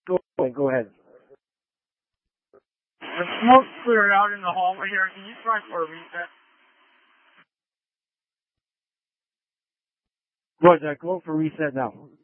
Go ahead. The smoke cleared out in the hallway here. Can you try for a reset? Go ahead, Jack. Go for reset now.